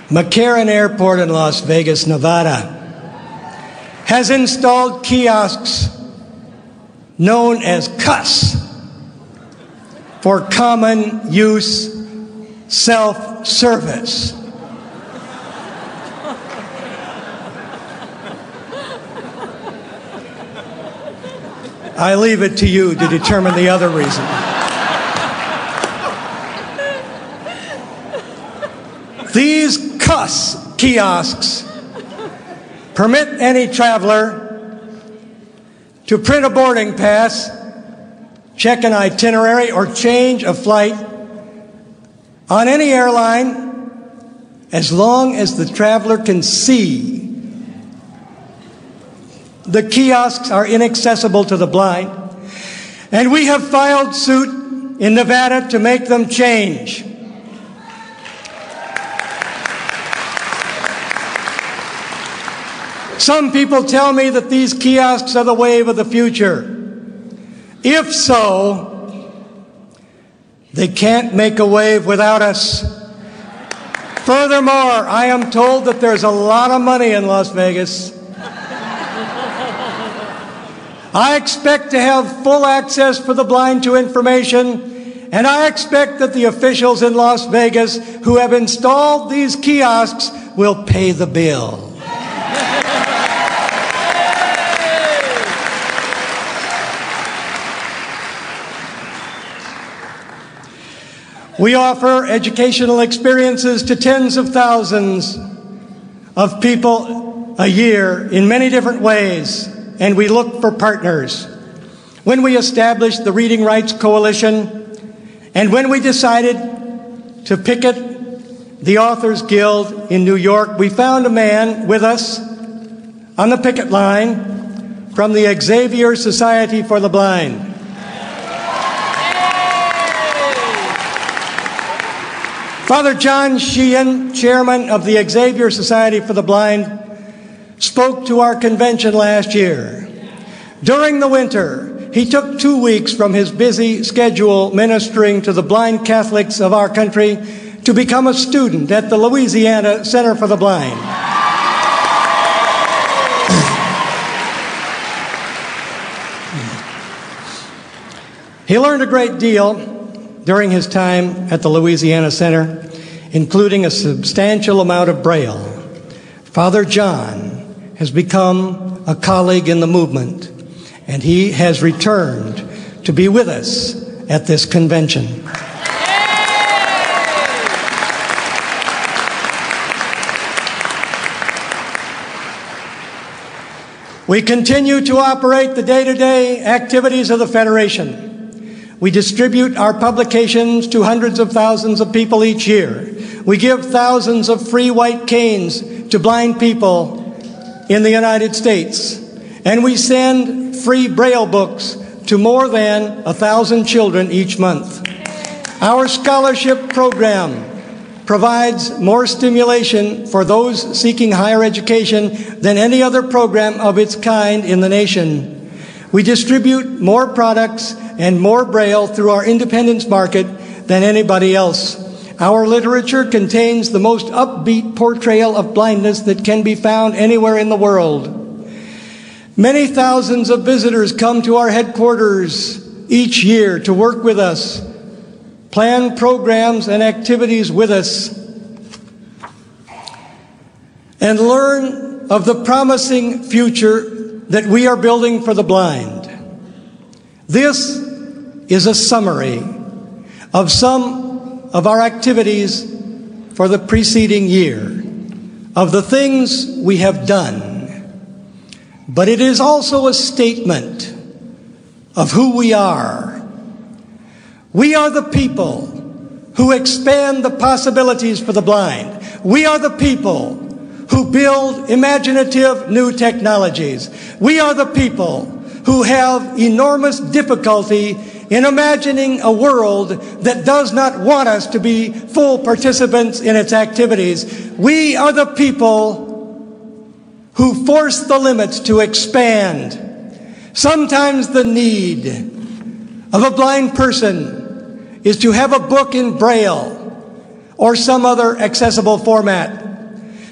McCarran Airport in Las Vegas, Nevada, has installed kiosks known as CUS, for common use self-service. I leave it to you to determine the other reason. These CUS kiosks permit any traveler to print a boarding pass, check an itinerary, or change a flight on any airline as long as the traveler can see. The kiosks are inaccessible to the blind, and we have filed suit in Nevada to make them change. Some people tell me that these kiosks are the wave of the future. If so, they can't make a wave without us. Furthermore, I am told that there's a lot of money in Las Vegas. I expect to have full access for the blind to information, and I expect that the officials in Las Vegas who have installed these kiosks will pay the bill. We offer educational experiences to tens of thousands of people a year in many different ways, and we look for partners. When we established the Reading Rights Coalition, and when we decided to picket the Authors Guild in New York, we found a man with us on the picket line from the Xavier Society for the Blind. Father John Sheehan, chairman of the Xavier Society for the Blind, spoke to our convention last year. During the winter, he took 2 weeks from his busy schedule ministering to the blind Catholics of our country to become a student at the Louisiana Center for the Blind. He learned a great deal during his time at the Louisiana Center, including a substantial amount of Braille. Father John has become a colleague in the movement, and he has returned to be with us at this convention. We continue to operate the day-to-day activities of the Federation. We distribute our publications to hundreds of thousands of people each year. We give thousands of free white canes to blind people in the United States. And we send free Braille books to more than 1,000 children each month. Our scholarship program provides more stimulation for those seeking higher education than any other program of its kind in the nation. We distribute more products and more Braille through our independence market than anybody else. Our literature contains the most upbeat portrayal of blindness that can be found anywhere in the world. Many thousands of visitors come to our headquarters each year to work with us, plan programs and activities with us, and learn of the promising future that we are building for the blind. This is a summary of some of our activities for the preceding year, of the things we have done. But it is also a statement of who we are. We are the people who expand the possibilities for the blind. We are the people who build imaginative new technologies. We are the people who have enormous difficulty in imagining a world that does not want us to be full participants in its activities. We are the people who force the limits to expand. Sometimes the need of a blind person is to have a book in Braille or some other accessible format.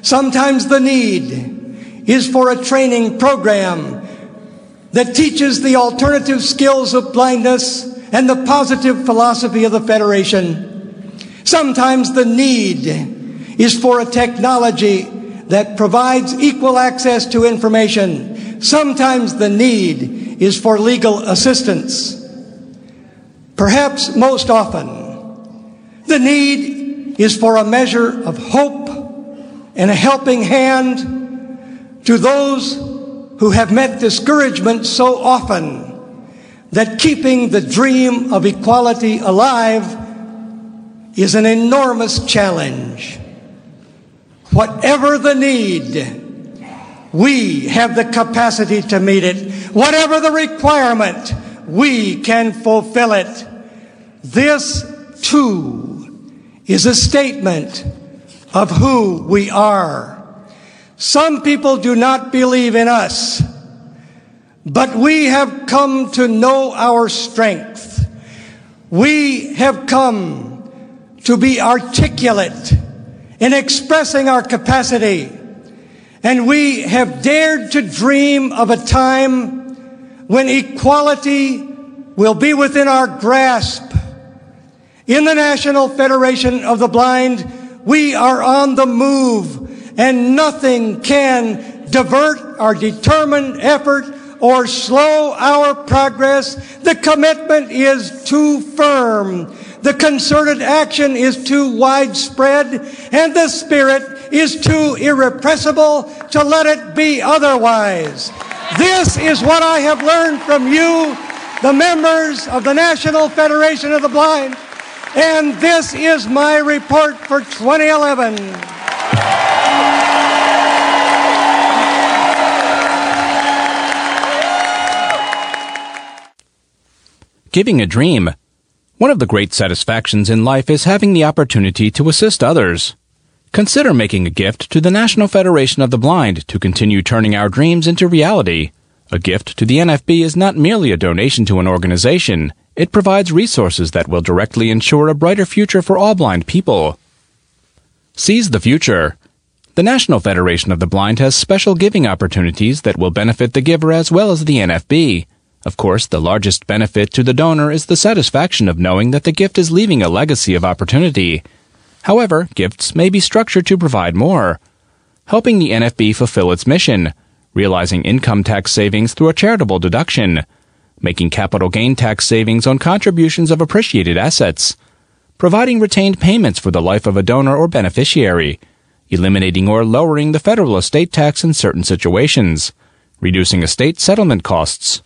Sometimes the need is for a training program that teaches the alternative skills of blindness and the positive philosophy of the Federation. Sometimes the need is for a technology that provides equal access to information. Sometimes the need is for legal assistance. Perhaps most often, the need is for a measure of hope and a helping hand to those who have met discouragement so often that keeping the dream of equality alive is an enormous challenge. Whatever the need, we have the capacity to meet it. Whatever the requirement, we can fulfill it. This, too, is a statement of who we are. Some people do not believe in us, but we have come to know our strength. We have come to be articulate in expressing our capacity, and we have dared to dream of a time when equality will be within our grasp. In the National Federation of the Blind, we are on the move, and nothing can divert our determined effort or slow our progress. The commitment is too firm. The concerted action is too widespread, and the spirit is too irrepressible to let it be otherwise. This is what I have learned from you, the members of the National Federation of the Blind, and this is my report for 2011. Giving a dream. One of the great satisfactions in life is having the opportunity to assist others. Consider making a gift to the National Federation of the Blind to continue turning our dreams into reality. A gift to the NFB is not merely a donation to an organization. It provides resources that will directly ensure a brighter future for all blind people. Seize the future. The National Federation of the Blind has special giving opportunities that will benefit the giver as well as the NFB. Of course, the largest benefit to the donor is the satisfaction of knowing that the gift is leaving a legacy of opportunity. However, gifts may be structured to provide more. Helping the NFB fulfill its mission, realizing income tax savings through a charitable deduction, making capital gain tax savings on contributions of appreciated assets, providing retained payments for the life of a donor or beneficiary, eliminating or lowering the federal estate tax in certain situations, reducing estate settlement costs.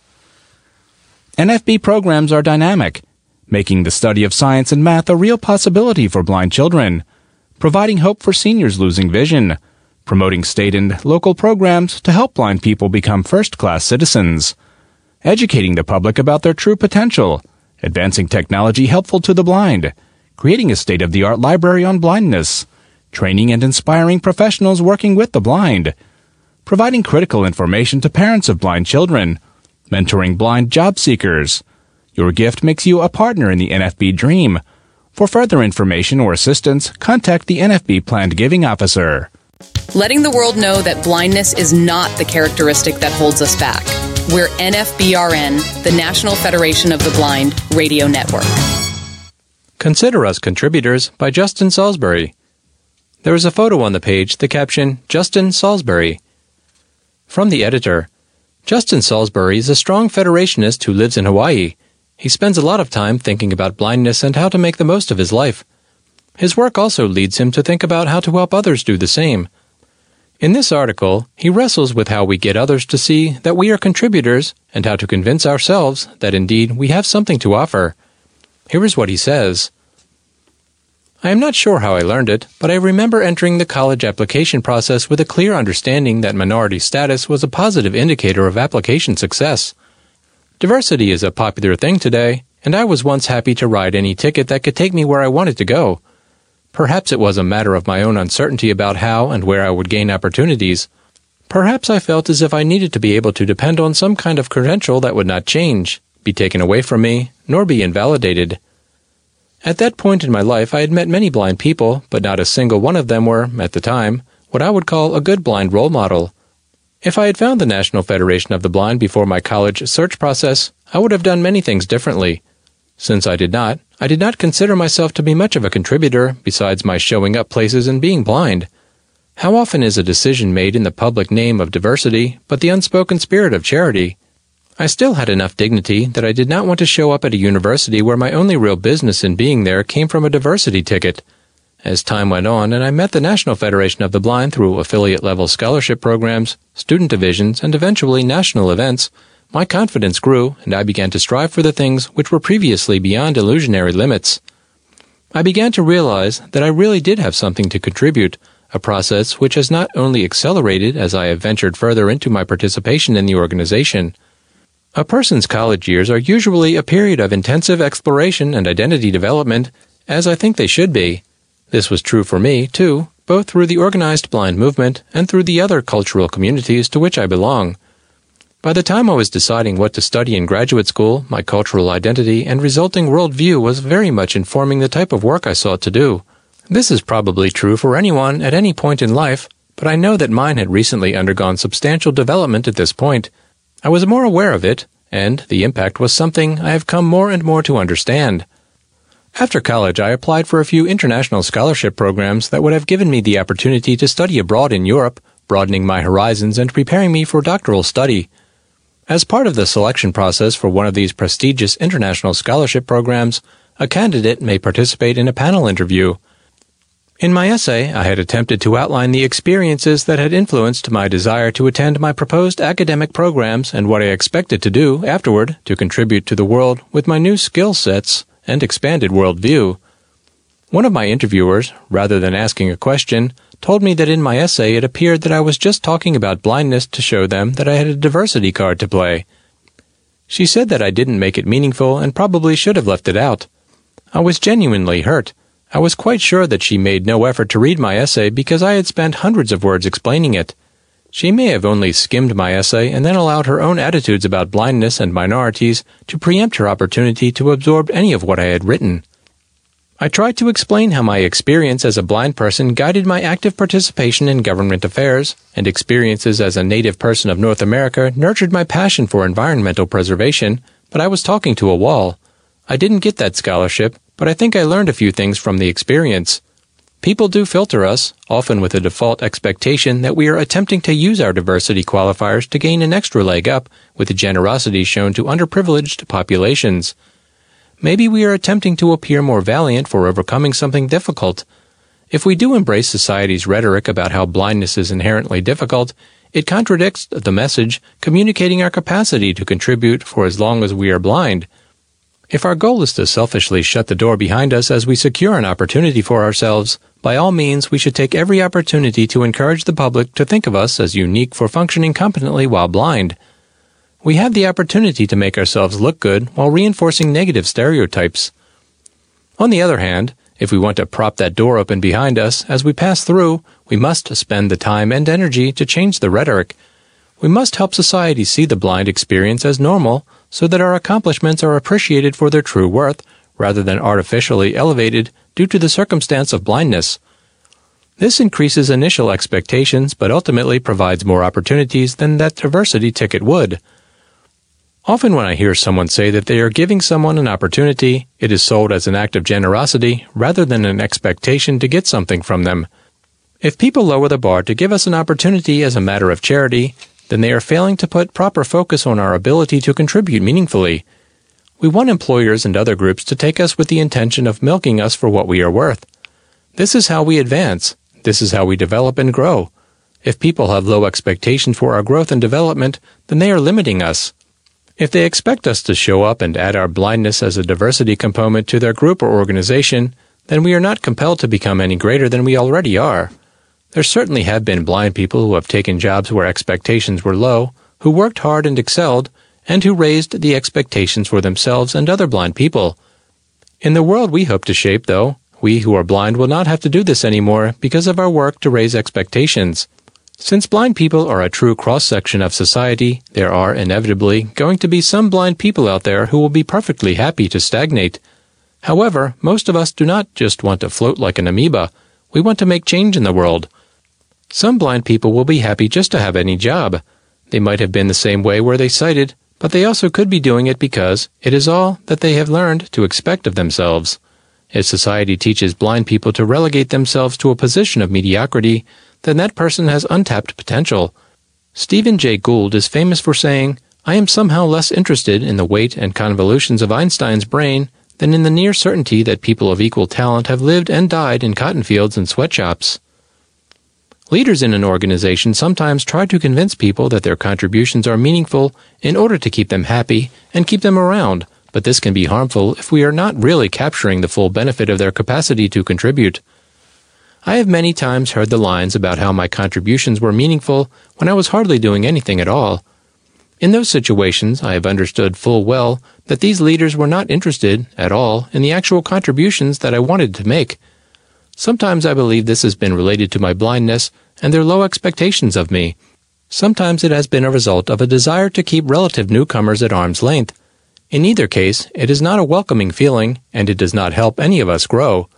NFB programs are dynamic, making the study of science and math a real possibility for blind children, providing hope for seniors losing vision, promoting state and local programs to help blind people become first-class citizens, educating the public about their true potential, advancing technology helpful to the blind, creating a state-of-the-art library on blindness, training and inspiring professionals working with the blind, providing critical information to parents of blind children, mentoring blind job seekers. Your gift makes you a partner in the NFB Dream. For further information or assistance, contact the NFB Planned Giving Officer. Letting the world know that blindness is not the characteristic that holds us back. We're NFBRN, the National Federation of the Blind Radio Network. Consider Us Contributors by Justin Salisbury. There is a photo on the page, the caption, Justin Salisbury. From the editor, Justin Salisbury is a strong Federationist who lives in Hawaii. He spends a lot of time thinking about blindness and how to make the most of his life. His work also leads him to think about how to help others do the same. In this article, he wrestles with how we get others to see that we are contributors and how to convince ourselves that indeed we have something to offer. Here is what he says. I am not sure how I learned it, but I remember entering the college application process with a clear understanding that minority status was a positive indicator of application success. Diversity is a popular thing today, and I was once happy to ride any ticket that could take me where I wanted to go. Perhaps it was a matter of my own uncertainty about how and where I would gain opportunities. Perhaps I felt as if I needed to be able to depend on some kind of credential that would not change, be taken away from me, nor be invalidated. At that point in my life, I had met many blind people, but not a single one of them were, at the time, what I would call a good blind role model. If I had found the National Federation of the Blind before my college search process, I would have done many things differently. Since I did not consider myself to be much of a contributor besides my showing up places and being blind. How often is a decision made in the public name of diversity, but the unspoken spirit of charity? I still had enough dignity that I did not want to show up at a university where my only real business in being there came from a diversity ticket. As time went on and I met the National Federation of the Blind through affiliate-level scholarship programs, student divisions, and eventually national events, my confidence grew and I began to strive for the things which were previously beyond illusionary limits. I began to realize that I really did have something to contribute, a process which has not only accelerated as I have ventured further into my participation in the organization. A person's college years are usually a period of intensive exploration and identity development, as I think they should be. This was true for me, too, both through the organized blind movement and through the other cultural communities to which I belong. By the time I was deciding what to study in graduate school, my cultural identity and resulting worldview was very much informing the type of work I sought to do. This is probably true for anyone at any point in life, but I know that mine had recently undergone substantial development at this point. I was more aware of it, and the impact was something I have come more and more to understand. After college, I applied for a few international scholarship programs that would have given me the opportunity to study abroad in Europe, broadening my horizons and preparing me for doctoral study. As part of the selection process for one of these prestigious international scholarship programs, a candidate may participate in a panel interview. In my essay, I had attempted to outline the experiences that had influenced my desire to attend my proposed academic programs and what I expected to do afterward to contribute to the world with my new skill sets and expanded worldview. One of my interviewers, rather than asking a question, told me that in my essay it appeared that I was just talking about blindness to show them that I had a diversity card to play. She said that I didn't make it meaningful and probably should have left it out. I was genuinely hurt. I was quite sure that she made no effort to read my essay because I had spent hundreds of words explaining it. She may have only skimmed my essay and then allowed her own attitudes about blindness and minorities to preempt her opportunity to absorb any of what I had written. I tried to explain how my experience as a blind person guided my active participation in government affairs, and experiences as a native person of North America nurtured my passion for environmental preservation, but I was talking to a wall. I didn't get that scholarship, but I think I learned a few things from the experience. People do filter us, often with a default expectation that we are attempting to use our diversity qualifiers to gain an extra leg up with the generosity shown to underprivileged populations. Maybe we are attempting to appear more valiant for overcoming something difficult. If we do embrace society's rhetoric about how blindness is inherently difficult, it contradicts the message communicating our capacity to contribute for as long as we are blind. If our goal is to selfishly shut the door behind us as we secure an opportunity for ourselves, by all means we should take every opportunity to encourage the public to think of us as unique for functioning competently while blind. We have the opportunity to make ourselves look good while reinforcing negative stereotypes. On the other hand, if we want to prop that door open behind us as we pass through, we must spend the time and energy to change the rhetoric. We must help society see the blind experience as normal so that our accomplishments are appreciated for their true worth rather than artificially elevated due to the circumstance of blindness. This increases initial expectations but ultimately provides more opportunities than that diversity ticket would. Often when I hear someone say that they are giving someone an opportunity, it is sold as an act of generosity rather than an expectation to get something from them. If people lower the bar to give us an opportunity as a matter of charity, then they are failing to put proper focus on our ability to contribute meaningfully. We want employers and other groups to take us with the intention of milking us for what we are worth. This is how we advance. This is how we develop and grow. If people have low expectations for our growth and development, then they are limiting us. If they expect us to show up and add our blindness as a diversity component to their group or organization, then we are not compelled to become any greater than we already are. There certainly have been blind people who have taken jobs where expectations were low, who worked hard and excelled, and who raised the expectations for themselves and other blind people. In the world we hope to shape, though, we who are blind will not have to do this anymore because of our work to raise expectations. Since blind people are a true cross-section of society, there are inevitably going to be some blind people out there who will be perfectly happy to stagnate. However, most of us do not just want to float like an amoeba. We want to make change in the world. Some blind people will be happy just to have any job. They might have been the same way were they sighted, but they also could be doing it because it is all that they have learned to expect of themselves. If society teaches blind people to relegate themselves to a position of mediocrity, then that person has untapped potential. Stephen Jay Gould is famous for saying, "I am somehow less interested in the weight and convolutions of Einstein's brain than in the near certainty that people of equal talent have lived and died in cotton fields and sweatshops." Leaders in an organization sometimes try to convince people that their contributions are meaningful in order to keep them happy and keep them around, but this can be harmful if we are not really capturing the full benefit of their capacity to contribute. I have many times heard the lines about how my contributions were meaningful when I was hardly doing anything at all. In those situations, I have understood full well that these leaders were not interested at all in the actual contributions that I wanted to make. Sometimes I believe this has been related to my blindness and their low expectations of me. Sometimes it has been a result of a desire to keep relative newcomers at arm's length. In either case, it is not a welcoming feeling, and it does not help any of us grow.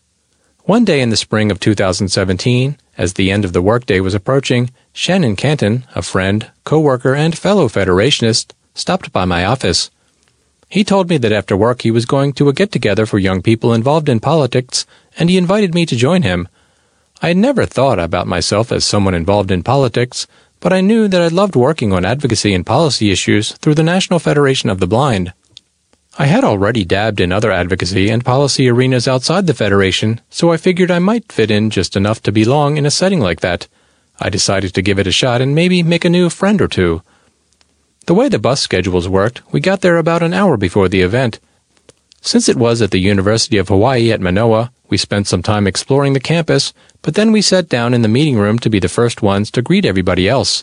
One day in the spring of 2017, as the end of the workday was approaching, Shannon Canton, a friend, co-worker, and fellow Federationist, stopped by my office. He told me that after work he was going to a get-together for young people involved in politics, and he invited me to join him. I had never thought about myself as someone involved in politics, but I knew that I loved working on advocacy and policy issues through the National Federation of the Blind. I had already dabbed in other advocacy and policy arenas outside the Federation, so I figured I might fit in just enough to belong in a setting like that. I decided to give it a shot and maybe make a new friend or two. The way the bus schedules worked, we got there about an hour before the event. Since it was at the University of Hawaii at Manoa, we spent some time exploring the campus, but then we sat down in the meeting room to be the first ones to greet everybody else.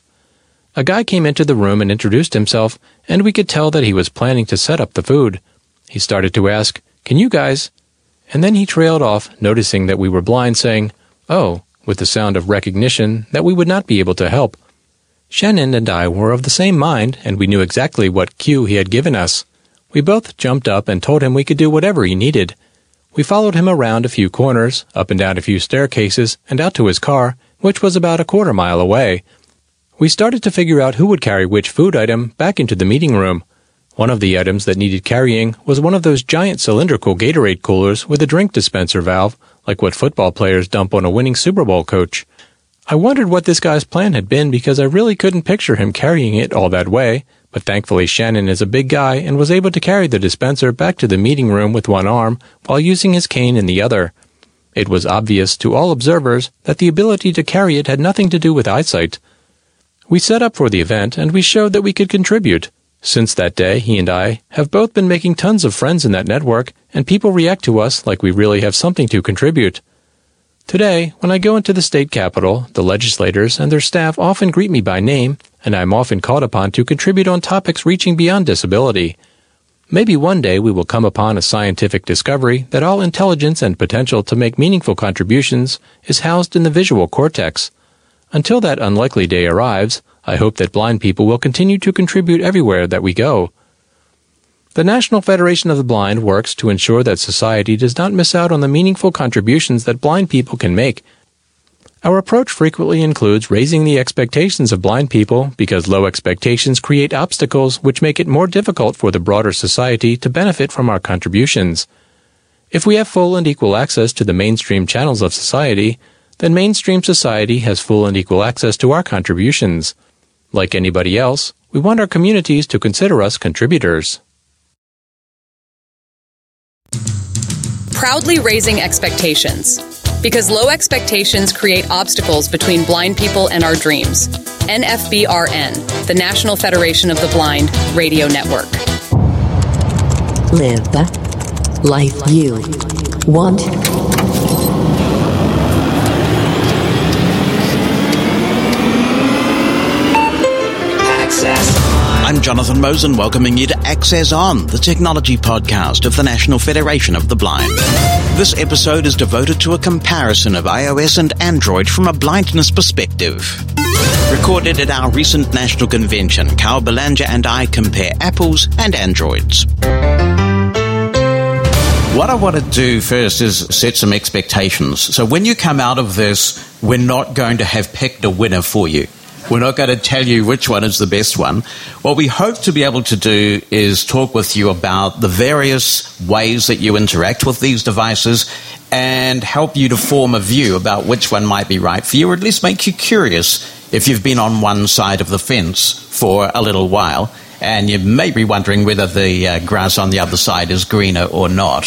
A guy came into the room and introduced himself, and we could tell that he was planning to set up the food. He started to ask, "Can you guys?" And then he trailed off, noticing that we were blind, saying, "Oh," with the sound of recognition that we would not be able to help. Shannon and I were of the same mind, and we knew exactly what cue he had given us. We both jumped up and told him we could do whatever he needed. We followed him around a few corners, up and down a few staircases, and out to his car, which was about a quarter mile away. We started to figure out who would carry which food item back into the meeting room. One of the items that needed carrying was one of those giant cylindrical Gatorade coolers with a drink dispenser valve, like what football players dump on a winning Super Bowl coach. I wondered what this guy's plan had been because I really couldn't picture him carrying it all that way, but thankfully Shannon is a big guy and was able to carry the dispenser back to the meeting room with one arm while using his cane in the other. It was obvious to all observers that the ability to carry it had nothing to do with eyesight. We set up for the event and we showed that we could contribute. Since that day, he and I have both been making tons of friends in that network, and people react to us like we really have something to contribute. Today, when I go into the state capitol, the legislators and their staff often greet me by name, and I am often called upon to contribute on topics reaching beyond disability. Maybe one day we will come upon a scientific discovery that all intelligence and potential to make meaningful contributions is housed in the visual cortex. Until that unlikely day arrives, I hope that blind people will continue to contribute everywhere that we go. The National Federation of the Blind works to ensure that society does not miss out on the meaningful contributions that blind people can make. Our approach frequently includes raising the expectations of blind people because low expectations create obstacles which make it more difficult for the broader society to benefit from our contributions. If we have full and equal access to the mainstream channels of society, then mainstream society has full and equal access to our contributions. Like anybody else, we want our communities to consider us contributors. Proudly raising expectations. Because low expectations create obstacles between blind people and our dreams. NFBRN, the National Federation of the Blind Radio Network. Live the life you want. I'm Jonathan Mosen, welcoming you to Access On, the technology podcast of the National Federation of the Blind. This episode is devoted to a comparison of iOS and Android from a blindness perspective. Recorded at our recent national convention, Kyle Belanger and I compare apples and Androids. What I want to do first is set some expectations. So when you come out of this, we're not going to have picked a winner for you. We're not going to tell you which one is the best one. What we hope to be able to do is talk with you about the various ways that you interact with these devices and help you to form a view about which one might be right for you, or at least make you curious if you've been on one side of the fence for a little while and you may be wondering whether the grass on the other side is greener or not.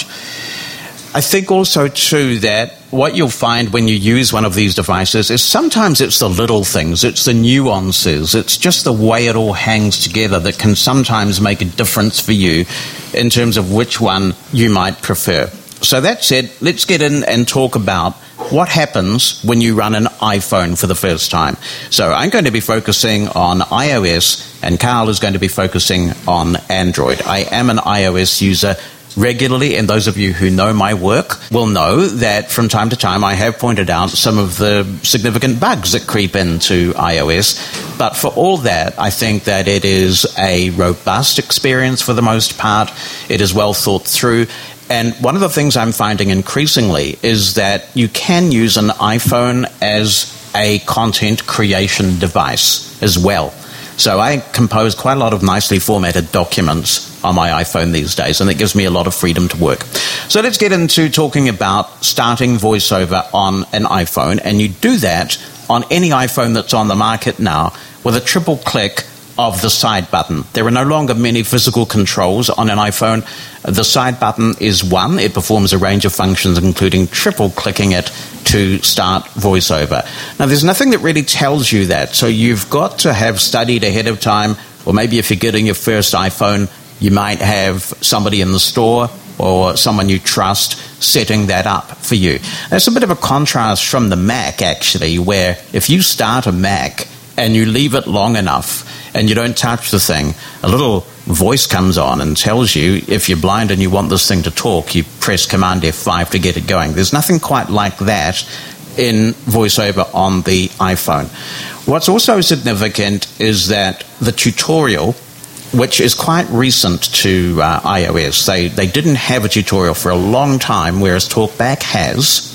I think also, too, that what you'll find when you use one of these devices is sometimes it's the little things, it's the nuances, it's just the way it all hangs together that can sometimes make a difference for you in terms of which one you might prefer. So that said, let's get in and talk about what happens when you run an iPhone for the first time. So I'm going to be focusing on iOS, and Carl is going to be focusing on Android. I am an iOS user regularly, and those of you who know my work will know that from time to time I have pointed out some of the significant bugs that creep into iOS. But for all that, I think that it is a robust experience for the most part. It is well thought through. And one of the things I'm finding increasingly is that you can use an iPhone as a content creation device as well. So I compose quite a lot of nicely formatted documents on my iPhone these days, and it gives me a lot of freedom to work. So let's get into talking about starting VoiceOver on an iPhone, and you do that on any iPhone that's on the market now with a triple click of the side button. There are no longer many physical controls on an iPhone. The side button is one. It performs a range of functions, including triple clicking it to start VoiceOver. Now, there's nothing that really tells you that, so you've got to have studied ahead of time, or maybe if you're getting your first iPhone, you might have somebody in the store or someone you trust setting that up for you. That's a bit of a contrast from the Mac, actually, where if you start a Mac and you leave it long enough and you don't touch the thing, a little voice comes on and tells you if you're blind and you want this thing to talk, you press Command F5 to get it going. There's nothing quite like that in VoiceOver on the iPhone. What's also significant is that the tutorial, which is quite recent to iOS, they didn't have a tutorial for a long time, whereas TalkBack has.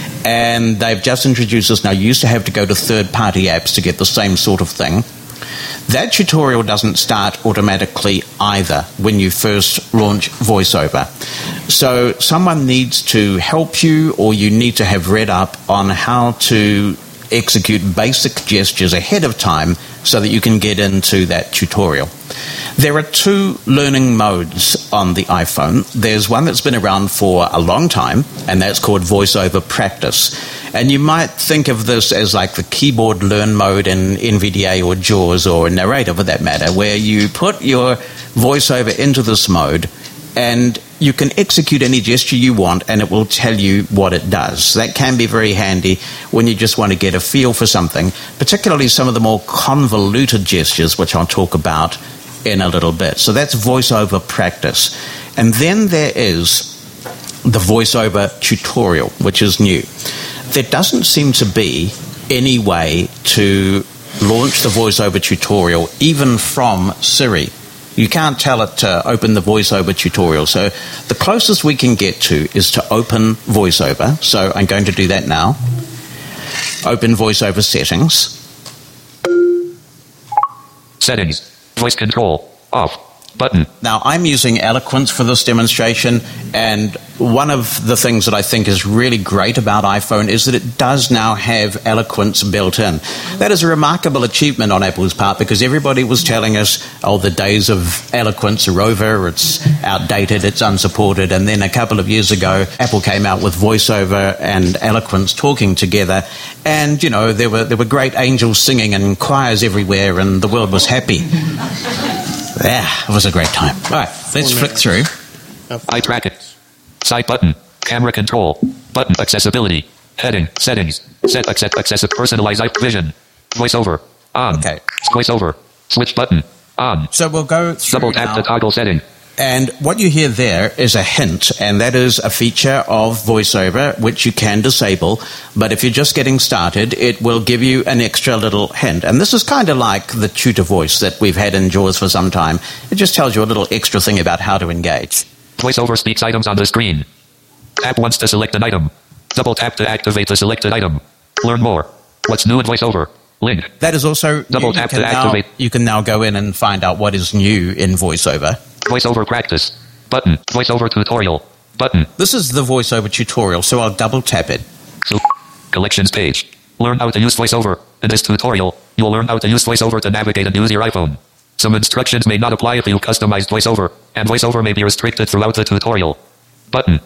And they've just introduced this now. You used to have to go to third-party apps to get the same sort of thing. That tutorial doesn't start automatically either when you first launch VoiceOver. So someone needs to help you, or you need to have read up on how to execute basic gestures ahead of time so that you can get into that tutorial. There are two learning modes on the iPhone. There's one that's been around for a long time, and that's called VoiceOver Practice. And you might think of this as like the keyboard learn mode in NVDA or JAWS or Narrator for that matter, where you put your VoiceOver into this mode and you can execute any gesture you want and it will tell you what it does. That can be very handy when you just want to get a feel for something, particularly some of the more convoluted gestures, which I'll talk about in a little bit. So that's VoiceOver Practice. And then there is the VoiceOver Tutorial, which is new. There doesn't seem to be any way to launch the VoiceOver Tutorial even from Siri. You can't tell it to open the VoiceOver Tutorial. So the closest we can get to is to open VoiceOver. So I'm going to do that now. Open VoiceOver Settings. Settings. Voice control. Off. Button. Now, I'm using Eloquence for this demonstration, and one of the things that I think is really great about iPhone is that it does now have Eloquence built in. That is a remarkable achievement on Apple's part, because everybody was telling us, oh, the days of Eloquence are over, it's outdated, it's unsupported, and then a couple of years ago, Apple came out with VoiceOver and Eloquence talking together, and, you know, there were great angels singing and choirs everywhere, and the world was happy. Yeah, it was a great time. All right, let's flick through. Eye tracking. Side button. Camera control. Button accessibility. Heading. Settings. Set accessible. Personalize vision. VoiceOver. On. Okay. VoiceOver. Switch button. On. So we'll go through Double tap now. the toggle setting. And what you hear there is a hint, and that is a feature of VoiceOver which you can disable, but if you're just getting started, it will give you an extra little hint. And this is kind of like the tutor voice that we've had in JAWS for some time. It just tells you a little extra thing about how to engage. VoiceOver speaks items on the screen. Tap once to select an item. Double tap to activate the selected item. Learn more. What's new in VoiceOver? Link. That is also... Double tap to activate. You can now go in and find out what is new in VoiceOver. VoiceOver practice. Button. VoiceOver tutorial. Button. This is the VoiceOver tutorial, so I'll double tap it. So, collections page. Learn how to use VoiceOver. In this tutorial, you'll learn how to use VoiceOver to navigate and use your iPhone. Some instructions may not apply if you customized VoiceOver, and VoiceOver may be restricted throughout the tutorial. Button.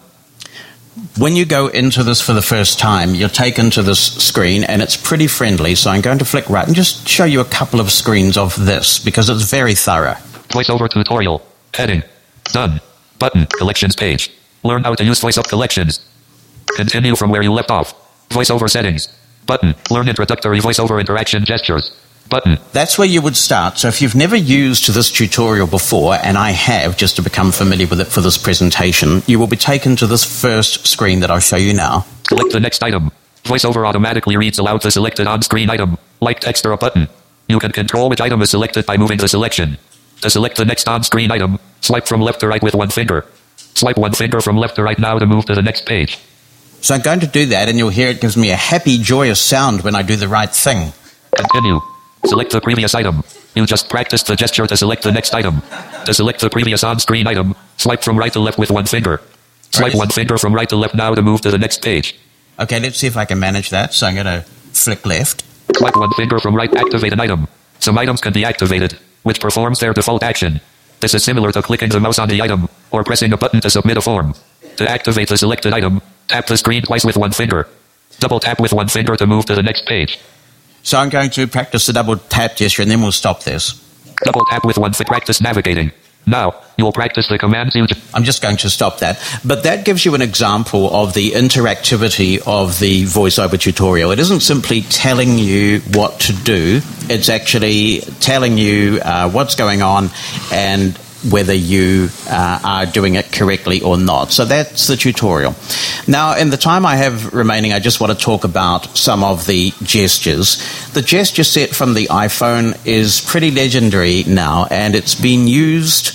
When you go into this for the first time, you're taken to this screen, and it's pretty friendly, so I'm going to flick right and just show you a couple of screens of this, because it's very thorough. VoiceOver tutorial. Heading. Done. Button. Collections page. Learn how to use VoiceOver collections. Continue from where you left off. VoiceOver settings. Button. Learn introductory VoiceOver interaction gestures. Button. That's where you would start. So if you've never used this tutorial before, and I have, just to become familiar with it for this presentation, you will be taken to this first screen that I'll show you now. Select the next item. VoiceOver automatically reads aloud the selected on-screen item, like text or a button. You can control which item is selected by moving the selection. To select the next on-screen item, swipe from left to right with one finger. Swipe one finger from left to right now to move to the next page. So I'm going to do that, and you'll hear it gives me a happy, joyous sound when I do the right thing. Continue. Select the previous item. You just practiced the gesture to select the next item. To select the previous on-screen item, swipe from right to left with one finger. Swipe one finger from right to left now to move to the next page. Okay, let's see if I can manage that. So I'm going to flick left. Swipe one finger from right, activate an item. Some items can be activated, which performs their default action. This is similar to clicking the mouse on the item, or pressing a button to submit a form. To activate the selected item, tap the screen twice with one finger. Double tap with one finger to move to the next page. So I'm going to practice the double tap gesture, and then we'll stop this. Double tap with one finger, practice navigating. Now, you'll practice the commands you... I'm just going to stop that. But that gives you an example of the interactivity of the VoiceOver tutorial. It isn't simply telling you what to do. It's actually telling you what's going on and whether you are doing it correctly or not. So that's the tutorial. Now, in the time I have remaining, I just want to talk about some of the gestures. The gesture set from the iPhone is pretty legendary now, and it's been used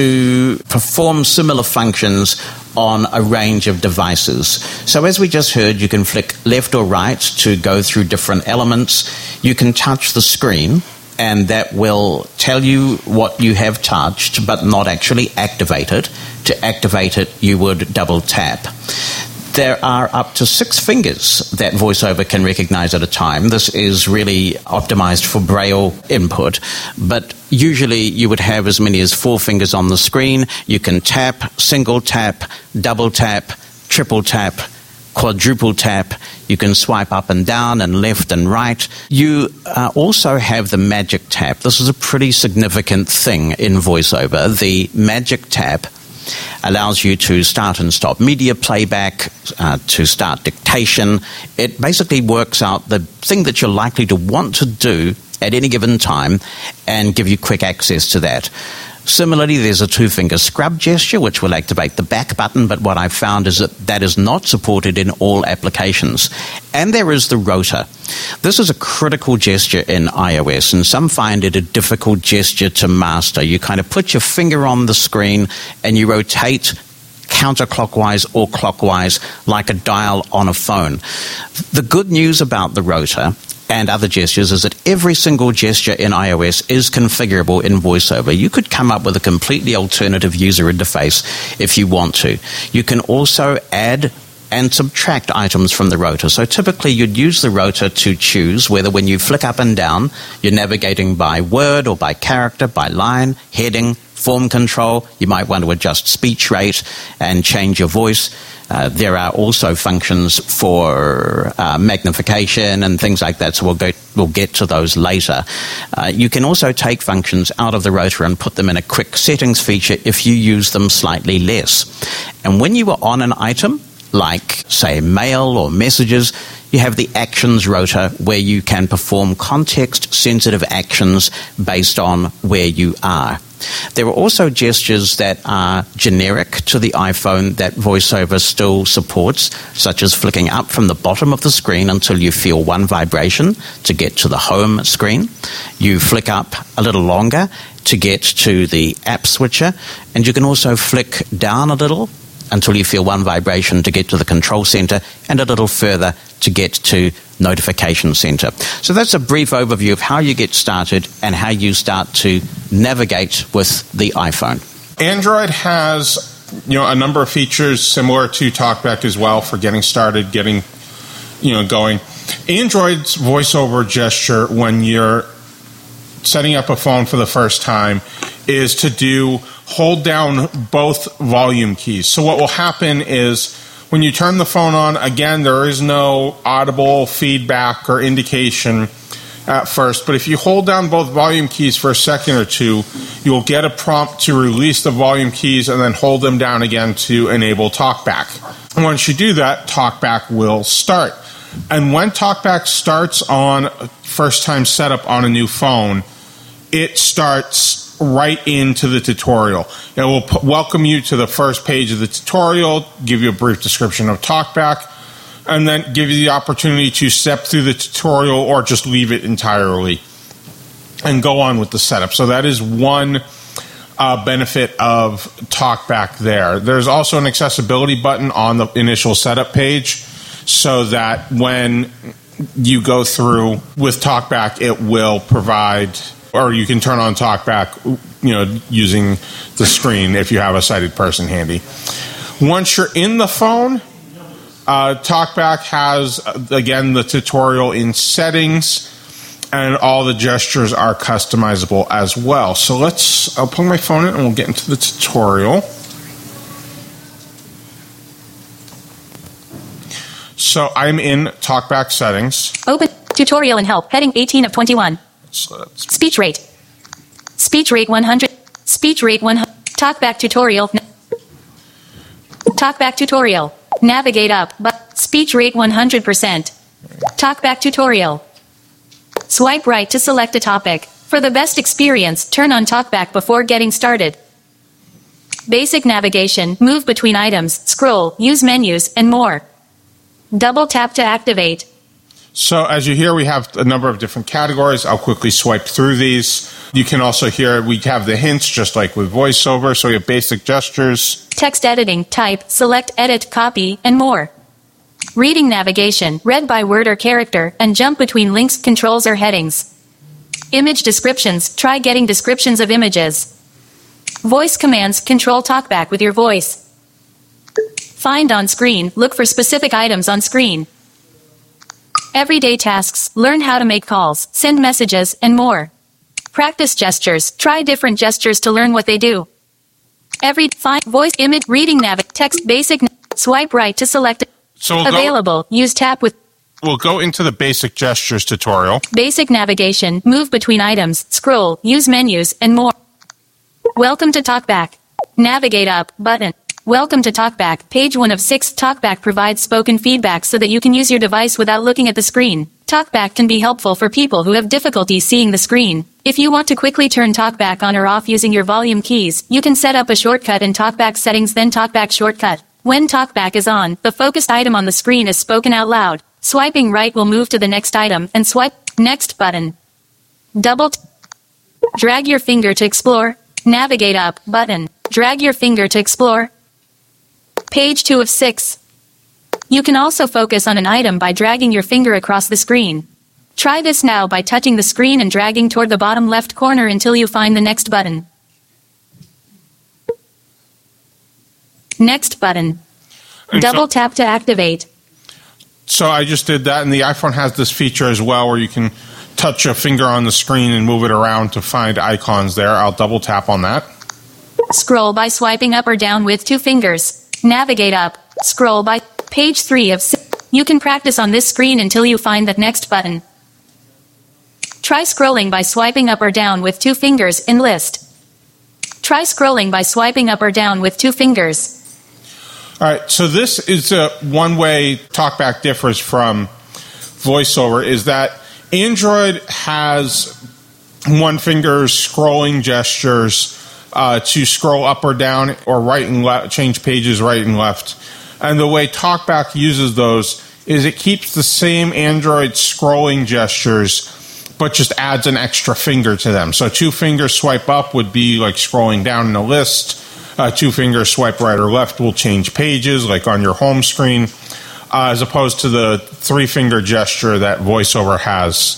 to perform similar functions on a range of devices. So as we just heard, you can flick left or right to go through different elements. You can touch the screen, and that will tell you what you have touched, but not actually activate it. To activate it, you would double tap. There are up to 6 fingers that VoiceOver can recognize at a time. This is really optimized for Braille input, but usually you would have as many as 4 fingers on the screen. You can tap, single tap, double tap, triple tap, quadruple tap. You can swipe up and down and left and right. You also have the magic tap. This is a pretty significant thing in VoiceOver. The magic tap allows you to start and stop media playback, to start dictation. It basically works out the thing that you're likely to want to do at any given time and give you quick access to that. Similarly, there's a 2-finger scrub gesture, which will activate the back button, but what I've found is that that is not supported in all applications. And there is the rotor. This is a critical gesture in iOS, and some find it a difficult gesture to master. You kind of put your finger on the screen and you rotate counterclockwise or clockwise like a dial on a phone. The good news about the rotor and other gestures is that every single gesture in iOS is configurable in VoiceOver. You could come up with a completely alternative user interface if you want to. You can also add and subtract items from the rotor. So typically you'd use the rotor to choose whether when you flick up and down, you're navigating by word or by character, by line, heading, form control. You might want to adjust speech rate and change your voice. There are also functions for magnification and things like that, so we'll get to those later. You can also take functions out of the rotor and put them in a quick settings feature if you use them slightly less. And when you are on an item, like, say, mail or messages, you have the actions rotor where you can perform context-sensitive actions based on where you are. There are also gestures that are generic to the iPhone that VoiceOver still supports, such as flicking up from the bottom of the screen until you feel one vibration to get to the home screen. You flick up a little longer to get to the app switcher, and you can also flick down a little until you feel one vibration to get to the control center, and a little further to get to Notification Center. So that's a brief overview of how you get started and how you start to navigate with the iPhone. Android has, a number of features similar to TalkBack as well for getting started, going. Android's voiceover gesture when you're setting up a phone for the first time is to hold down both volume keys. So what will happen is when you turn the phone on, again, there is no audible feedback or indication at first, but if you hold down both volume keys for a second or two, you'll get a prompt to release the volume keys and then hold them down again to enable TalkBack. And once you do that, TalkBack will start. And when TalkBack starts on first time setup on a new phone, it starts right into the tutorial. It will welcome you to the first page of the tutorial, give you a brief description of TalkBack, and then give you the opportunity to step through the tutorial or just leave it entirely and go on with the setup. So that is one benefit of TalkBack there. There's also an accessibility button on the initial setup page so that when you go through with TalkBack, it will provide, or you can turn on TalkBack, using the screen if you have a sighted person handy. Once you're in the phone, TalkBack has, again, the tutorial in settings, and all the gestures are customizable as well. So I'll plug my phone in and we'll get into the tutorial. So I'm in TalkBack settings. Open tutorial and help, heading 18 of 21. Speech rate. Speech rate 100. Speech rate 100. TalkBack tutorial. TalkBack tutorial. Navigate up, but speech rate 100%. TalkBack tutorial. Swipe right to select a topic. For the best experience, turn on TalkBack before getting started. Basic navigation, move between items, scroll, use menus, and more. Double tap to activate. So as you hear, we have a number of different categories. I'll quickly swipe through these. You can also hear we have the hints just like with VoiceOver. So we have basic gestures. Text editing, type, select, edit, copy, and more. Reading navigation, read by word or character, and jump between links, controls, or headings. Image descriptions, try getting descriptions of images. Voice commands, control TalkBack with your voice. Find on screen, look for specific items on screen. Everyday tasks, learn how to make calls, send messages, and more. Practice gestures, try different gestures to learn what they do. Find voice, image, reading text, basic, swipe right to select. So available, use tap with. We'll go into the basic gestures tutorial. Basic navigation, move between items, scroll, use menus, and more. Welcome to TalkBack. Navigate up, button. Welcome to TalkBack. Page 1 of 6. TalkBack provides spoken feedback so that you can use your device without looking at the screen. TalkBack can be helpful for people who have difficulty seeing the screen. If you want to quickly turn TalkBack on or off using your volume keys, you can set up a shortcut in TalkBack settings, then TalkBack shortcut. When TalkBack is on, the focused item on the screen is spoken out loud. Swiping right will move to the next item, and swipe next button. Drag your finger to explore. Navigate up, button. Drag your finger to explore. Page 2 of 6. You can also focus on an item by dragging your finger across the screen. Try this now by touching the screen and dragging toward the bottom left corner until you find the next button. Next button. Double tap to activate. So I just did that, and the iPhone has this feature as well where you can touch a finger on the screen and move it around to find icons there. I'll double tap on that. Scroll by swiping up or down with 2 fingers. Navigate up. Scroll by page 3 of 6. You can practice on this screen until you find that next button. Try scrolling by swiping up or down with 2 fingers in list. Try scrolling by swiping up or down with 2 fingers. All right, so this is one way TalkBack differs from VoiceOver is that Android has one finger scrolling gestures to scroll up or down or right and left, change pages right and left. And the way TalkBack uses those is it keeps the same Android scrolling gestures, but just adds an extra finger to them. So 2 fingers swipe up would be like scrolling down in a list. 2 fingers swipe right or left will change pages, like on your home screen. as opposed to the three-finger gesture that VoiceOver has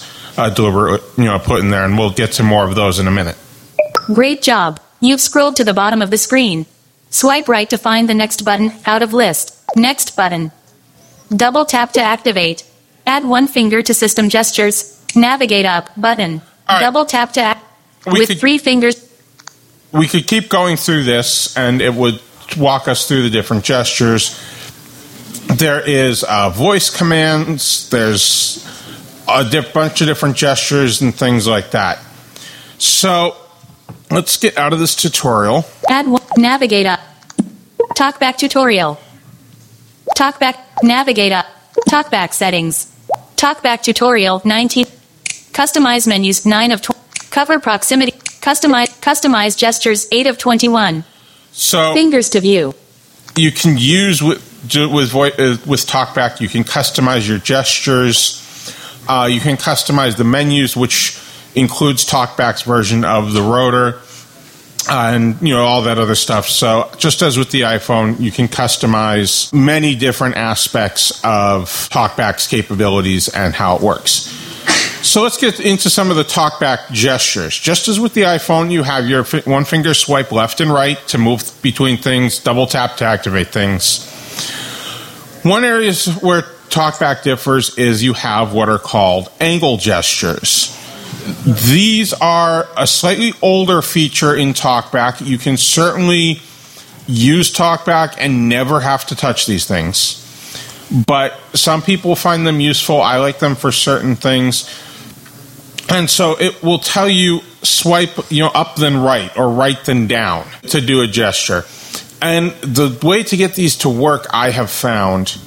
put in there, and we'll get to more of those in a minute. Great job. You've scrolled to the bottom of the screen. Swipe right to find the next button, out of list. Next button. Double tap to activate. Add one finger to system gestures. Navigate up, button. Right. Double tap to with 3 fingers. We could keep going through this, and it would walk us through the different gestures. There is voice commands. There's a bunch of different gestures and things like that. So let's get out of this tutorial. Add one. Navigate up. Talkback tutorial. Talkback. Navigate up. Talkback settings. Talkback tutorial 19. Customize menus 9 of 20. Cover proximity. Customize gestures 8 of 21. So fingers to view. You can use with Talkback. You can customize your gestures. You can customize the menus, which includes Talkback's version of the rotor, and all that other stuff. So just as with the iPhone, you can customize many different aspects of Talkback's capabilities and how it works. So let's get into some of the Talkback gestures. Just as with the iPhone, you have your one finger swipe left and right to move between things, double tap to activate things. One area where Talkback differs is you have what are called angle gestures. These are a slightly older feature in Talkback. You can certainly use Talkback and never have to touch these things. But some people find them useful. I like them for certain things. And so it will tell you swipe, up then right or right then down to do a gesture. And the way to get these to work, I have found,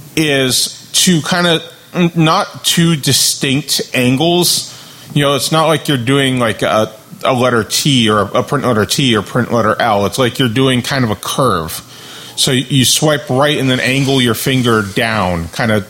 is to kind of not two distinct angles. It's not like you're doing like a letter T or a print letter T or print letter L. It's like you're doing kind of a curve. So you swipe right and then angle your finger down, kind of,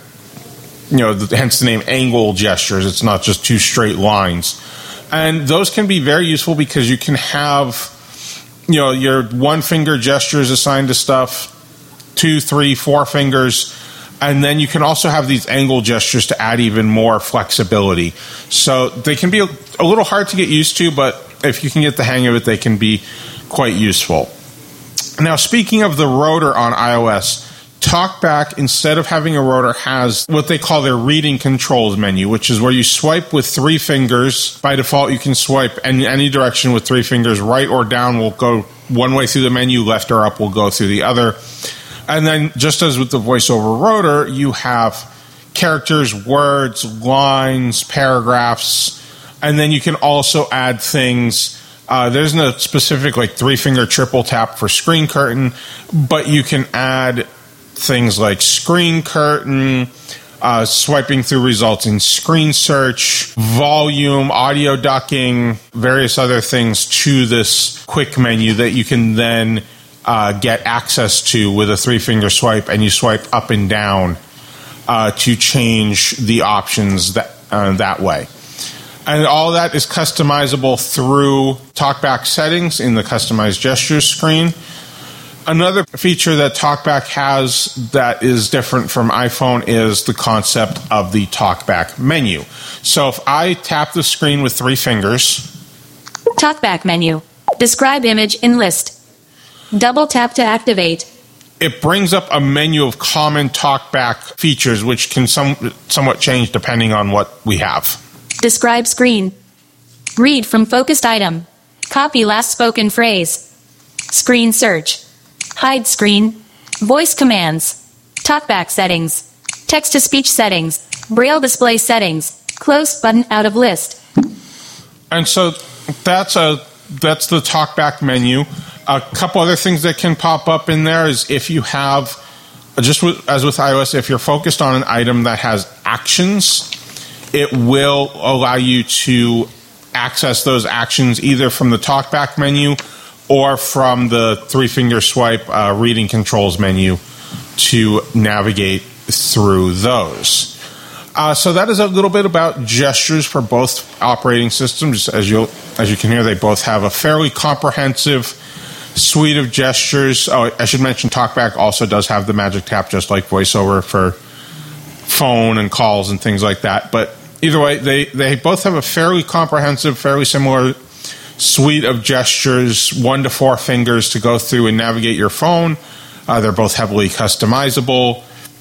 hence the name angle gestures. It's not just two straight lines. And those can be very useful because you can have, your one finger gestures assigned to stuff, 2, 3, 4 fingers. And then you can also have these angle gestures to add even more flexibility. So they can be a little hard to get used to, but if you can get the hang of it, they can be quite useful. Now, speaking of the rotor on iOS, Talkback, instead of having a rotor, has what they call their reading controls menu, which is where you swipe with 3 fingers. By default, you can swipe in any direction with 3 fingers. Right or down will go one way through the menu, left or up will go through the other. And then, just as with the VoiceOver rotor, you have characters, words, lines, paragraphs, and then you can also add things. There isn't a specific 3-finger triple tap for screen curtain, but you can add things like screen curtain, swiping through results in screen search, volume, audio ducking, various other things to this quick menu that you can then get access to with a 3-finger swipe, and you swipe up and down to change the options that way. And all that is customizable through Talkback settings in the Customize Gestures screen. Another feature that Talkback has that is different from iPhone is the concept of the Talkback menu. So if I tap the screen with 3 fingers... Talkback menu. Describe image in list. Double tap to activate. It brings up a menu of common Talkback features, which can somewhat change depending on what we have. Describe screen. Read from focused item. Copy last spoken phrase. Screen search. Hide screen. Voice commands. Talkback settings. Text-to-speech settings. Braille display settings. Close button out of list. And so that's the Talkback menu. A couple other things that can pop up in there is if you have, as with iOS, if you're focused on an item that has actions, it will allow you to access those actions either from the Talkback menu or from the 3-finger swipe reading controls menu to navigate through those. So that is a little bit about gestures for both operating systems. As you can hear, they both have a fairly comprehensive suite of gestures. Oh, I should mention Talkback also does have the magic tap, just like VoiceOver, for phone and calls and things like that. But either way, they both have a fairly comprehensive, fairly similar suite of gestures, 1 to 4 fingers to go through and navigate your phone. They're both heavily customizable.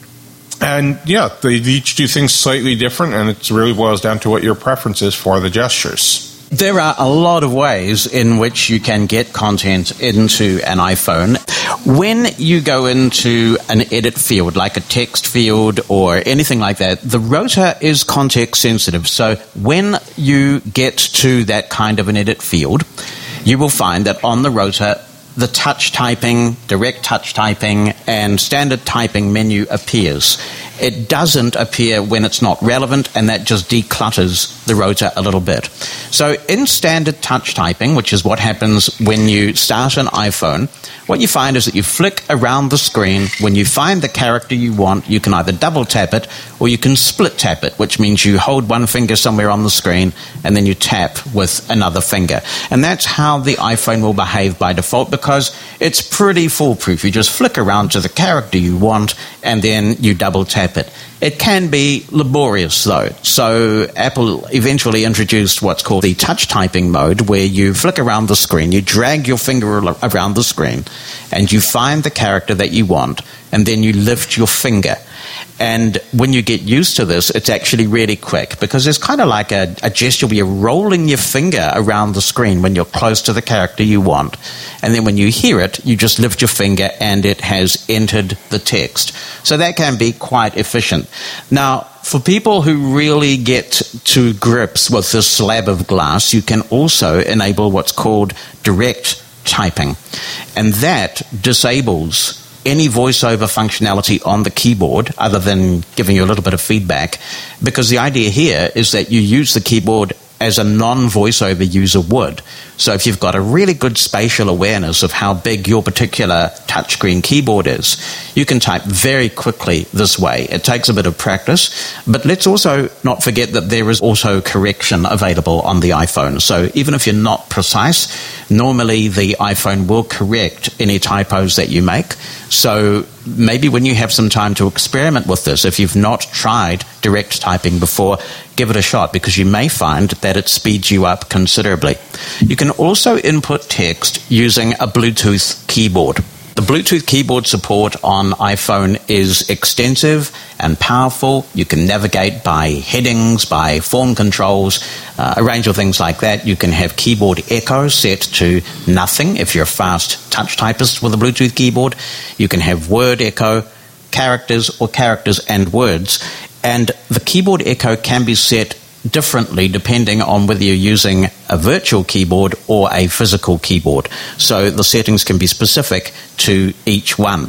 And yeah, they each do things slightly different, and it really boils down to what your preference is for the gestures. There are a lot of ways in which you can get content into an iPhone. When you go into an edit field, like a text field or anything like that, the rotor is context sensitive. So when you get to that kind of an edit field, you will find that on the rotor, the touch typing, direct touch typing, and standard typing menu appears. It doesn't appear when it's not relevant, and that just declutters the rotor a little bit. So in standard touch typing, which is what happens when you start an iPhone, what you find is that you flick around the screen. When you find the character you want, you can either double tap it or you can split tap it, which means you hold one finger somewhere on the screen and then you tap with another finger. And that's how the iPhone will behave by default, because it's pretty foolproof. You just flick around to the character you want and then you double tap it. It can be laborious, though. So Apple eventually introduced what's called the touch typing mode, where you flick around the screen, you drag your finger around the screen, and you find the character that you want, and then you lift your finger. And when you get used to this, it's actually really quick, because it's kind of like a gesture where you're rolling your finger around the screen when you're close to the character you want. And then when you hear it, you just lift your finger and it has entered the text. So that can be quite efficient. Now, for people who really get to grips with this slab of glass, you can also enable what's called direct typing. And that disables any voiceover functionality on the keyboard, other than giving you a little bit of feedback, because the idea here is that you use the keyboard as a non-voiceover user would. So if you've got a really good spatial awareness of how big your particular touchscreen keyboard is, you can type very quickly this way. It takes a bit of practice, but let's also not forget that there is auto correction available on the iPhone. So even if you're not precise, normally the iPhone will correct any typos that you make. So maybe when you have some time to experiment with this, if you've not tried direct typing before, give it a shot, because you may find that it speeds you up considerably. You can also input text using a Bluetooth keyboard. The Bluetooth keyboard support on iPhone is extensive and powerful. You can navigate by headings, by form controls, a range of things like that. You can have keyboard echo set to nothing if you're a fast touch typist with a Bluetooth keyboard. You can have word echo, characters, or characters and words. And the keyboard echo can be set differently depending on whether you're using a virtual keyboard or a physical keyboard. So the settings can be specific to each one.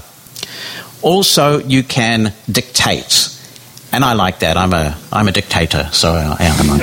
Also, you can dictate. And I like that. I'm a dictator, so I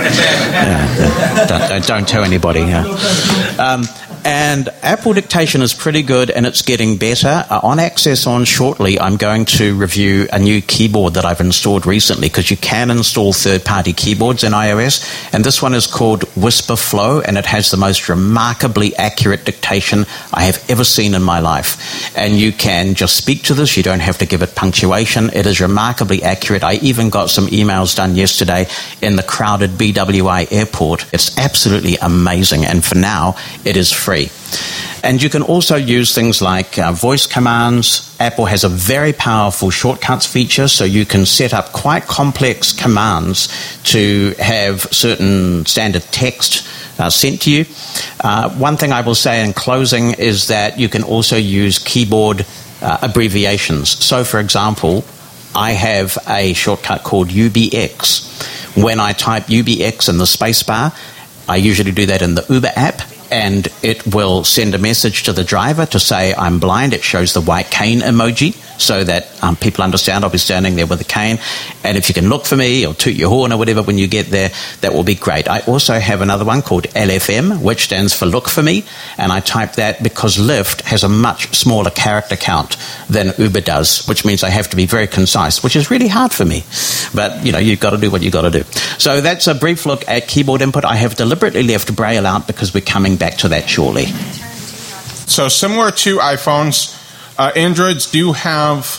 am. Don't tell anybody. And Apple Dictation is pretty good, and it's getting better. On Access On shortly, I'm going to review a new keyboard that I've installed recently, because you can install third-party keyboards in iOS, and this one is called Whisper Flow, and it has the most remarkably accurate dictation I have ever seen in my life. And you can just speak to this. You don't have to give it punctuation. It is remarkably accurate. I even got some emails done yesterday in the crowded BWI airport. It's absolutely amazing, and for now, it is free. And you can also use things like voice commands. Apple has a very powerful shortcuts feature, so you can set up quite complex commands to have certain standard text sent to you. One thing I will say in closing is that you can also use keyboard abbreviations. So, for example, I have a shortcut called UBX. When I type UBX in the spacebar, I usually do that in the Uber app, and it will send a message to the driver to say I'm blind. It shows the white cane emoji so that people understand I'll be standing there with a cane. And if you can look for me or toot your horn or whatever when you get there, that will be great. I also have another one called LFM, which stands for look for me. And I type that because Lyft has a much smaller character count than Uber does, which means I have to be very concise, which is really hard for me. But, you know, you've got to do what you've got to do. So that's a brief look at keyboard input. I have deliberately left Braille out because we're coming back to that shortly. So similar to iPhones, Androids do have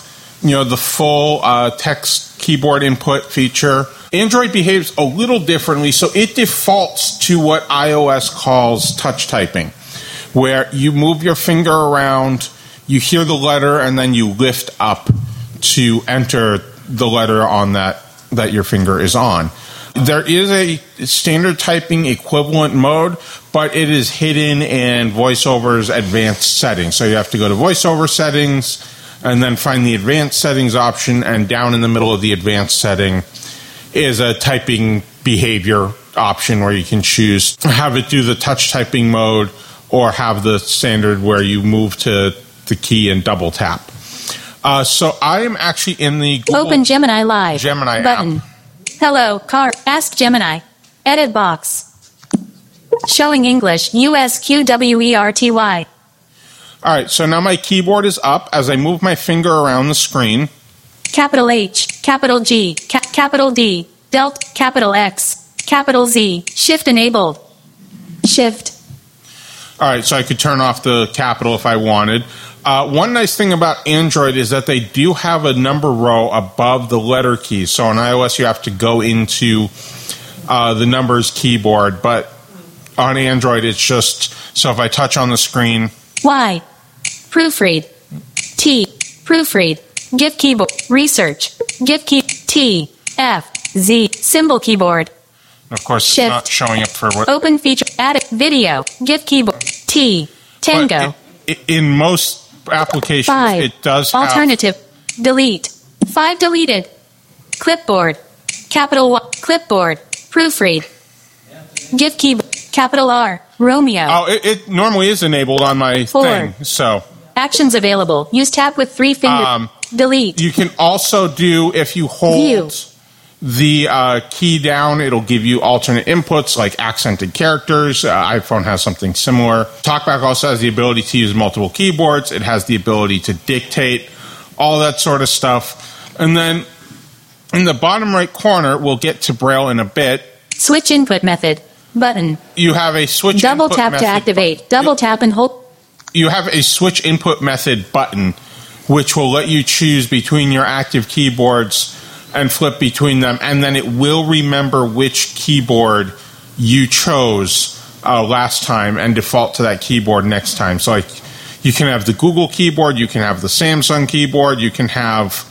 the full text keyboard input feature. Android behaves a little differently, so it defaults to what iOS calls touch typing, where you move your finger around, you hear the letter, and then you lift up to enter the letter on that your finger is on. There is a standard typing equivalent mode, but it is hidden in VoiceOver's advanced settings. So you have to go to VoiceOver settings and then find the advanced settings option, and down in the middle of the advanced setting is a typing behavior option where you can choose to have it do the touch typing mode or have the standard where you move to the key and double tap. So I am actually in the Google Open Gemini Live Gemini button. app. Hello, car. Ask Gemini. Edit box. Showing English. USQWERTY. All right, so now my keyboard is up. As I move my finger around the screen, Capital H, capital G, capital D, Delta, capital X, capital Z, Shift enabled. Shift. all right, so I could turn off the capital if I wanted. One nice thing about Android is that they do have a number row above the letter keys. So on iOS, you have to go into the numbers keyboard, but on Android, it's just, so if I touch on the screen. Y, proofread. T, proofread. GIF keyboard. Research. GIF key. T, F, Z, symbol keyboard. Of course, Shift. it's not showing up for what. Open feature. Add video. GIF keyboard. T, Tango. In most applications, 5. it does have. Alternative. Delete. 5 deleted. Clipboard. Capital Y. Clipboard. Proofread. GIF keyboard. Capital R. Romeo. Oh, it normally is enabled on my 4. thing, so. Actions available. Use tab with 3 fingers. Delete. You can also do, if you hold View. the key down, it'll give you alternate inputs like accented characters. iPhone has something similar. TalkBack also has the ability to use multiple keyboards. It has the ability to dictate, all that sort of stuff. And then in the bottom right corner, we'll get to Braille in a bit. Switch input method. Button. You have a switch Double input tap method. to activate. Double tap and hold. You have a switch input method button, which will let you choose between your active keyboards and flip between them, and then it will remember which keyboard you chose last time and default to that keyboard next time. So like, you can have the Google keyboard, you can have the Samsung keyboard, you can have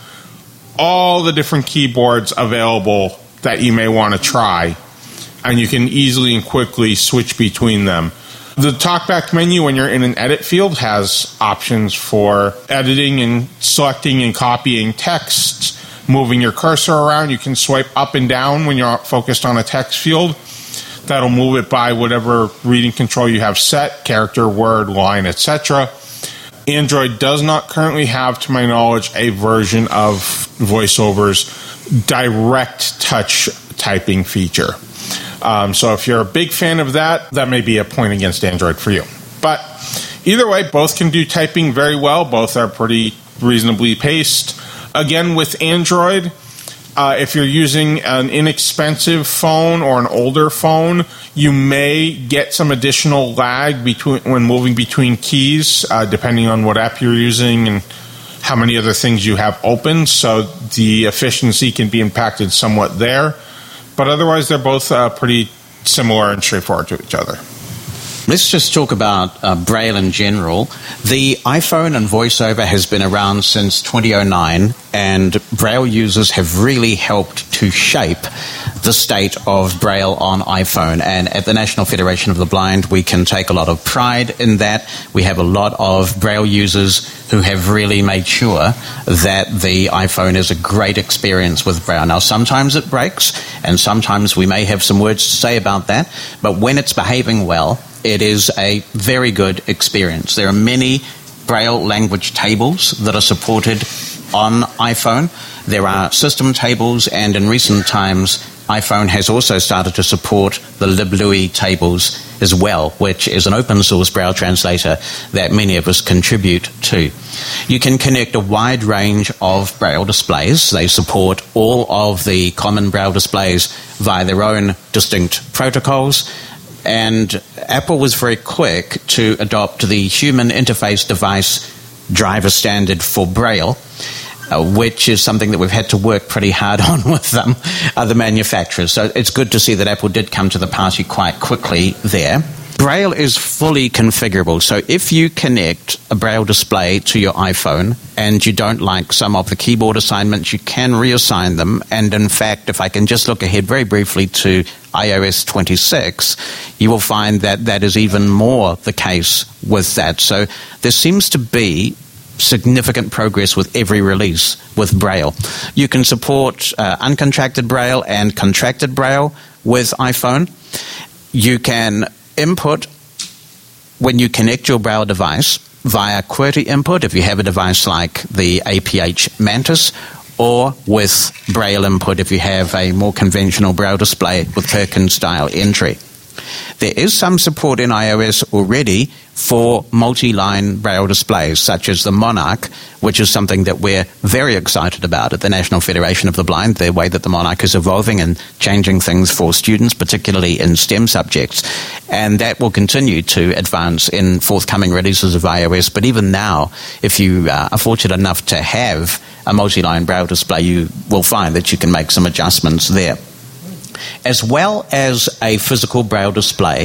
all the different keyboards available that you may want to try, and you can easily and quickly switch between them. The TalkBack menu, when you're in an edit field, has options for editing and selecting and copying text, moving your cursor around. You can swipe up and down when you're focused on a text field. That'll move it by whatever reading control you have set, character, word, line, etc. Android does not currently have, to my knowledge, a version of VoiceOver's direct touch typing feature. So if you're a big fan of that, that may be a point against Android for you. But either way, both can do typing very well. Both are pretty reasonably paced. Again, with Android, if you're using an inexpensive phone or an older phone, you may get some additional lag when moving between keys, depending on what app you're using and how many other things you have open. So the efficiency can be impacted somewhat there. But otherwise, they're both pretty similar and straightforward to each other. Let's just talk about Braille in general. The iPhone and VoiceOver has been around since 2009, and Braille users have really helped to shape the state of Braille on iPhone. And at the National Federation of the Blind, we can take a lot of pride in that. We have a lot of Braille users who have really made sure that the iPhone is a great experience with Braille. Now, sometimes it breaks, and sometimes we may have some words to say about that, but when it's behaving well, it is a very good experience. There are many Braille language tables that are supported on iPhone. There are system tables, and in recent times, iPhone has also started to support the LibLouis tables as well, which is an open source Braille translator that many of us contribute to. You can connect a wide range of Braille displays. They support all of the common Braille displays via their own distinct protocols. And Apple was very quick to adopt the Human Interface Device driver standard for Braille. which is something that we've had to work pretty hard on with other manufacturers. So it's good to see that Apple did come to the party quite quickly there. Braille is fully configurable, so if you connect a Braille display to your iPhone and you don't like some of the keyboard assignments, you can reassign them. And in fact, if I can just look ahead very briefly to iOS 26, you will find that that is even more the case with that. So there seems to be significant progress with every release with Braille. You can support uncontracted Braille and contracted Braille with iPhone. You can input when you connect your Braille device via QWERTY input if you have a device like the APH Mantis, or with Braille input if you have a more conventional Braille display with Perkins-style entry. There is some support in iOS already for multi-line Braille displays, such as the Monarch, which is something that we're very excited about at the National Federation of the Blind, the way that the Monarch is evolving and changing things for students, particularly in STEM subjects. And that will continue to advance in forthcoming releases of iOS. But even now, if you are fortunate enough to have a multi-line Braille display, you will find that you can make some adjustments there. As well as a physical Braille display,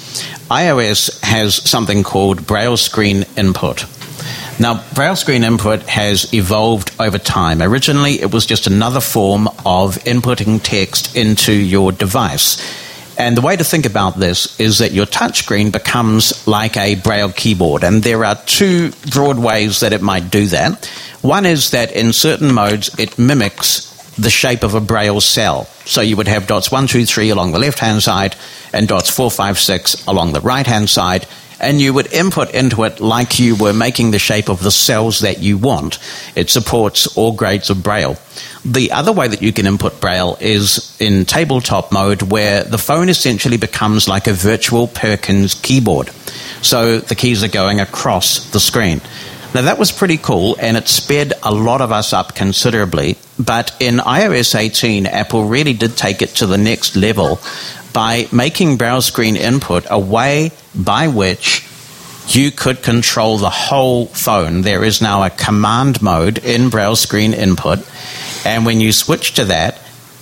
iOS has something called Braille Screen Input. Now, Braille Screen Input has evolved over time. Originally, it was just another form of inputting text into your device. And the way to think about this is that your touchscreen becomes like a Braille keyboard. And there are two broad ways that it might do that. One is that in certain modes, it mimics the shape of a Braille cell. So you would have dots 1, 2, 3 along the left-hand side and dots 4, 5, 6 along the right-hand side, and you would input into it like you were making the shape of the cells that you want. It supports all grades of Braille. The other way that you can input Braille is in tabletop mode, where the phone essentially becomes like a virtual Perkins keyboard. So the keys are going across the screen. Now, that was pretty cool, and it sped a lot of us up considerably. But in iOS 18, Apple really did take it to the next level by making Braille Screen Input a way by which you could control the whole phone. There is now a command mode in Braille Screen Input, and when you switch to that,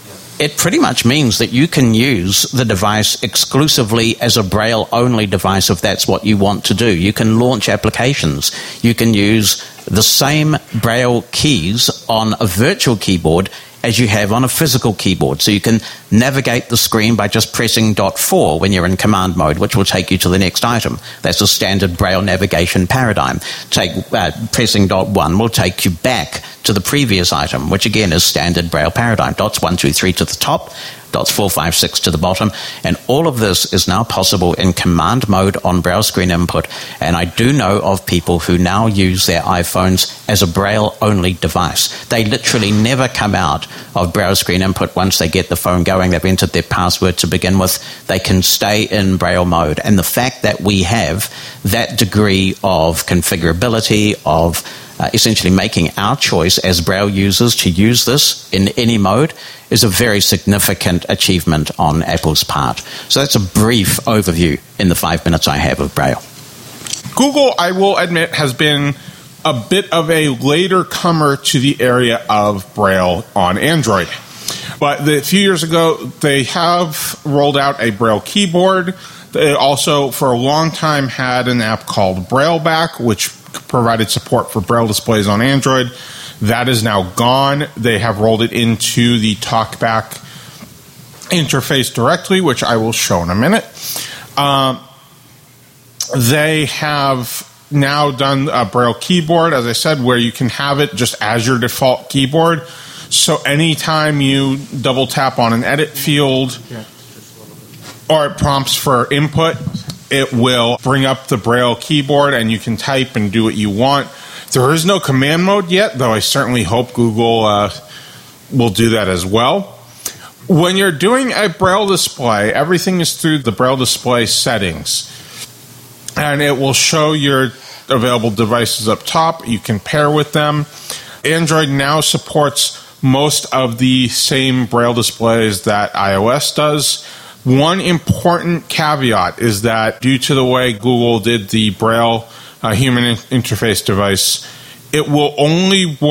it pretty much means that you can use the device exclusively as a Braille-only device if that's what you want to do. You can launch applications. You can use the same Braille keys on a virtual keyboard as you have on a physical keyboard. So you can navigate the screen by just pressing dot 4 when you're in command mode, which will take you to the next item. That's a standard Braille navigation paradigm. Pressing dot 1 will take you back to the previous item, which again is standard Braille paradigm. Dots 1, 2, 3 to the top, dots 4, 5, 6 to the bottom, and all of this is now possible in command mode on Braille Screen Input. And I do know of people who now use their iPhones as a Braille-only device. They literally never come out of Braille Screen Input once they get the phone going. They've entered their password to begin with. They can stay in Braille mode. And the fact that we have that degree of configurability, of essentially making our choice as Braille users to use this in any mode, is a very significant achievement on Apple's part. So that's a brief overview in the 5 minutes I have of Braille. Google, I will admit, has been a bit of a later comer to the area of Braille on Android. But a few years ago, they have rolled out a Braille keyboard. They also, for a long time, had an app called BrailleBack, which provided support for Braille displays on Android. That is now gone. They have rolled it into the TalkBack interface directly, which I will show in a minute. They have now done a Braille keyboard, as I said, where you can have it just as your default keyboard. So anytime you double tap on an edit field or it prompts for input, it will bring up the Braille keyboard and you can type and do what you want. There is no command mode yet, though I certainly hope Google will do that as well. When you're doing a Braille display, everything is through the Braille display settings. And it will show your available devices up top. You can pair with them. Android now supports most of the same Braille displays that iOS does. One important caveat is that due to the way Google did the Braille human interface device, it will only work